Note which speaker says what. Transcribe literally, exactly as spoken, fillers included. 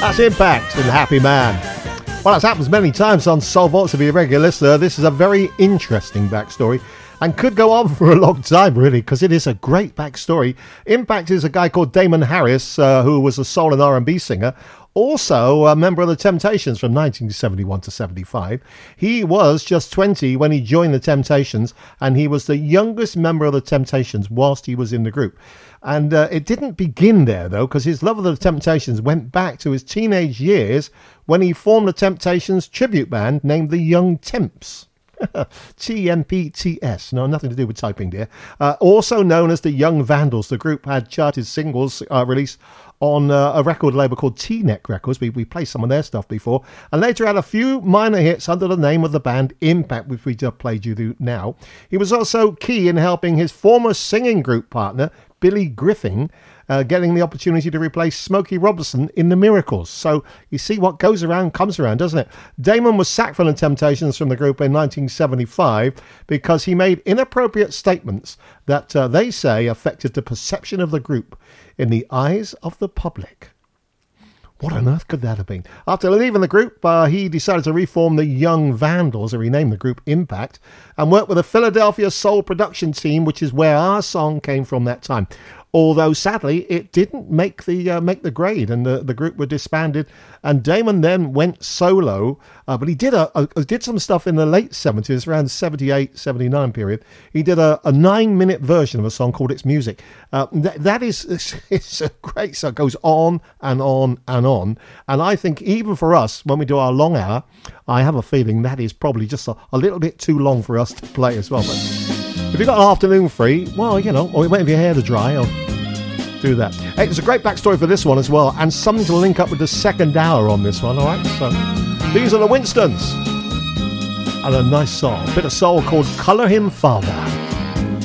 Speaker 1: That's Impact and Happy Man. Well, as happens many times on Soul Vaults, to be a regular listener, this is a very interesting backstory and could go on for a long time, really, because it is a great backstory. Impact is a guy called Damon Harris, uh, who was a soul and R and B singer, also a member of the Temptations from nineteen seventy-one to seventy-five. He was just twenty when he joined the Temptations, and he was the youngest member of the Temptations whilst he was in the group. And uh, it didn't begin there, though, because his love of the Temptations went back to his teenage years when he formed the Temptations tribute band named the Young Temps. T M P T S. No, nothing to do with typing, dear. Uh, also known as the Young Vandals, the group had charted singles uh, released on uh, a record label called T-Neck Records. We, we played some of their stuff before. And later had a few minor hits under the name of the band Impact, which we just played you through now. He was also key in helping his former singing group partner, Billy Griffin, uh, getting the opportunity to replace Smokey Robinson in The Miracles. So you see, what goes around comes around, doesn't it? Damon was sacked from the Temptations from the group in nineteen seventy-five because he made inappropriate statements that uh, they say affected the perception of the group in the eyes of the public. What on earth could that have been? After leaving the group, uh, he decided to reform the Young Vandals, or renamed the group Impact, and worked with a Philadelphia soul production team, which is where our song came from that time. Although, sadly, it didn't make the uh, make the grade, and the, the group were disbanded. And Damon then went solo, uh, but he did a, a did some stuff in the late seventies, around seventy-eight, seventy-nine period. He did a, a nine-minute version of a song called It's Music. Uh, th- that is it's, it's a great song. It goes on and on and on. And I think even for us, when we do our long hour, I have a feeling that is probably just a, a little bit too long for us to play as well. But if you've got an afternoon free, well, you know, or wait for your hair to dry, or do that. Hey, there's a great backstory for this one as well, and something to link up with the second hour on this one, all right? So these are the Winstons, and a nice song, a bit of soul called Colour Him Father.